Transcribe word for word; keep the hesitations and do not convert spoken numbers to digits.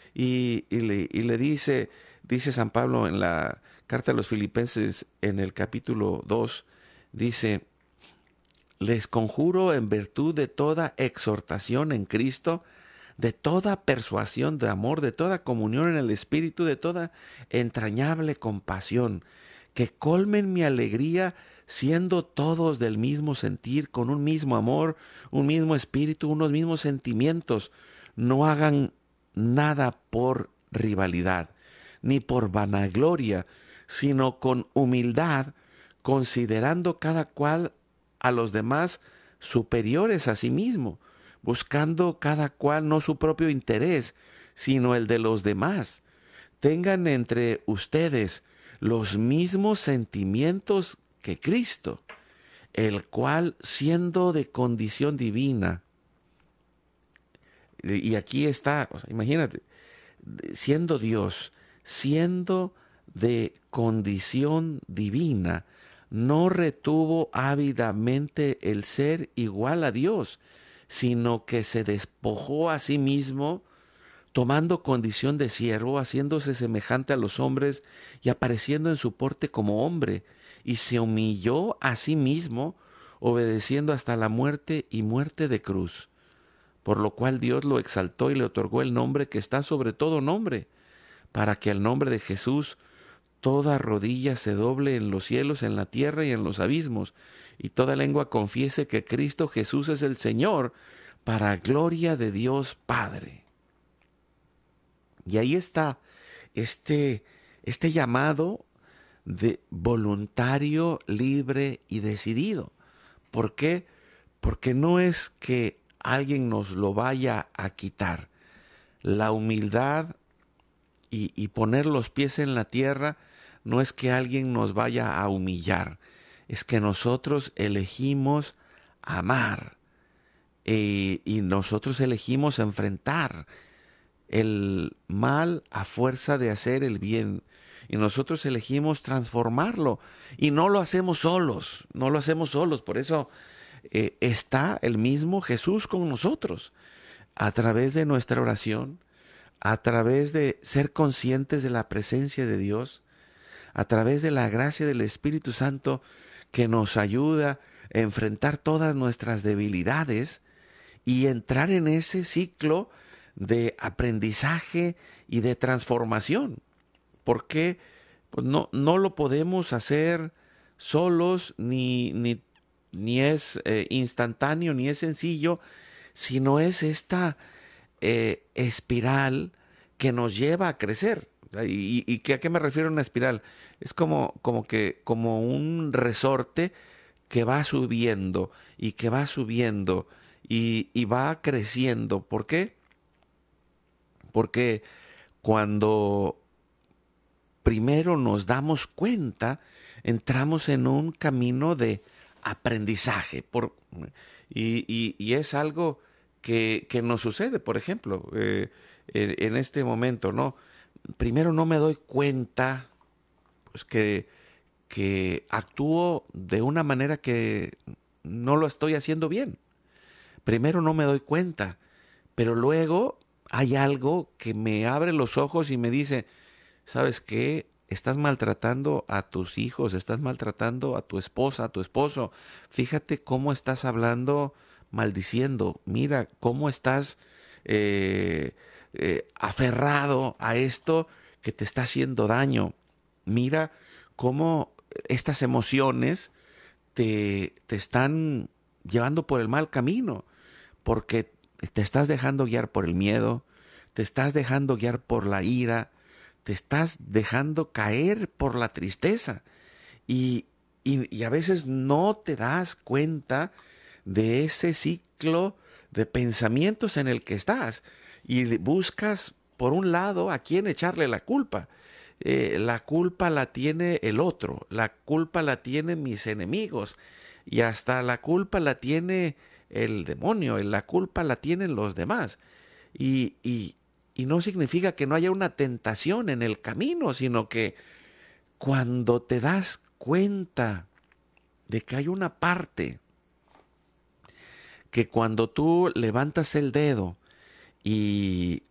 Y, y le, y le dice, dice San Pablo en la carta a los Filipenses en el capítulo dos, dice, les conjuro en virtud de toda exhortación en Cristo, de toda persuasión de amor, de toda comunión en el Espíritu, de toda entrañable compasión, que colmen mi alegría siendo todos del mismo sentir, con un mismo amor, un mismo espíritu, unos mismos sentimientos. No hagan nada por rivalidad, ni por vanagloria, sino con humildad, considerando cada cual a los demás superiores a sí mismo, buscando cada cual no su propio interés, sino el de los demás. Tengan entre ustedes los mismos sentimientos que Cristo, el cual, siendo de condición divina, y aquí está, o sea, imagínate, siendo Dios, siendo de condición divina, no retuvo ávidamente el ser igual a Dios, sino que se despojó a sí mismo, tomando condición de siervo, haciéndose semejante a los hombres y apareciendo en su porte como hombre, y se humilló a sí mismo, obedeciendo hasta la muerte y muerte de cruz, por lo cual Dios lo exaltó y le otorgó el nombre que está sobre todo nombre, para que al nombre de Jesús toda rodilla se doble en los cielos, en la tierra y en los abismos, y toda lengua confiese que Cristo Jesús es el Señor, para gloria de Dios Padre. Y ahí está este, este llamado de voluntario, libre y decidido. ¿Por qué? Porque no es que alguien nos lo vaya a quitar. La humildad y, y poner los pies en la tierra no es que alguien nos vaya a humillar, es que nosotros elegimos amar eh, y nosotros elegimos enfrentar el mal a fuerza de hacer el bien. Y nosotros elegimos transformarlo. Y no lo hacemos solos, no lo hacemos solos. Por eso eh, está el mismo Jesús con nosotros. A través de nuestra oración, a través de ser conscientes de la presencia de Dios, a través de la gracia del Espíritu Santo que nos ayuda a enfrentar todas nuestras debilidades y entrar en ese ciclo de aprendizaje y de transformación. Porque pues no, no lo podemos hacer solos, ni, ni, ni es eh, instantáneo, ni es sencillo, sino es esta eh, espiral que nos lleva a crecer. ¿Y, y que, a qué me refiero a una espiral? Es como, como que, como un resorte que va subiendo y que va subiendo y, y va creciendo. ¿Por qué? Porque cuando primero nos damos cuenta, entramos en un camino de aprendizaje. Por, y, y, y es algo que, que nos sucede, por ejemplo, eh, en, en este momento, ¿no? Primero no me doy cuenta pues, que, que actúo de una manera que no lo estoy haciendo bien. Primero no me doy cuenta, pero luego hay algo que me abre los ojos y me dice, ¿sabes qué? Estás maltratando a tus hijos, estás maltratando a tu esposa, a tu esposo. Fíjate cómo estás hablando maldiciendo. Mira cómo estás eh, eh, aferrado a esto que te está haciendo daño. Mira cómo estas emociones te, te están llevando por el mal camino, porque te estás dejando guiar por el miedo, te estás dejando guiar por la ira, te estás dejando caer por la tristeza y, y, y a veces no te das cuenta de ese ciclo de pensamientos en el que estás y buscas por un lado a quién echarle la culpa. Eh, la culpa la tiene el otro, la culpa la tienen mis enemigos y hasta la culpa la tiene el demonio, la culpa la tienen los demás. Y, y, y no significa que no haya una tentación en el camino, sino que cuando te das cuenta de que hay una parte que cuando tú levantas el dedo y